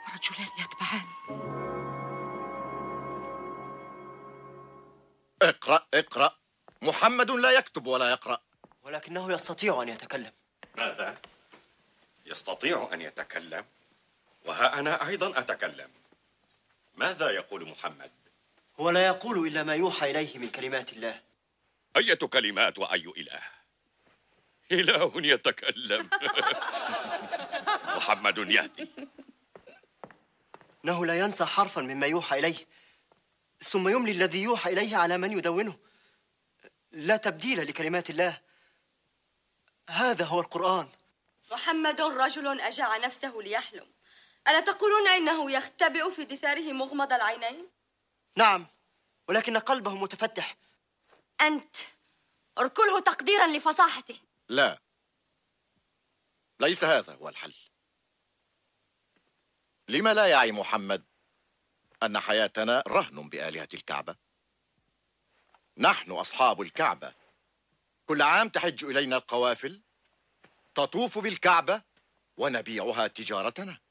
ورجلان يتبعان. اقرأ اقرأ. محمد لا يكتب ولا يقرأ. ولكنه يستطيع أن يتكلم. ماذا؟ يستطيع أن يتكلم؟ وها أنا أيضا أتكلم. ماذا يقول محمد؟ هو لا يقول إلا ما يوحى إليه من كلمات الله. أية كلمات وأي إله؟ إله يتكلم. محمد يهدي. إنه لا ينسى حرفا مما يوحى إليه، ثم يملي الذي يوحى إليه على من يدونه. لا تبديل لكلمات الله. هذا هو القرآن. محمد رجل أجاع نفسه ليحلم. ألا تقولون إنه يختبئ في دثاره مغمض العينين؟ نعم، ولكن قلبه متفتح. أنت اركله تقديرا لفصاحته. لا، ليس هذا هو الحل. لما لا يعي محمد أن حياتنا رهن بآلهة الكعبة؟ نحن أصحاب الكعبة. كل عام تحج إلينا القوافل، تطوف بالكعبة ونبيعها تجارتنا.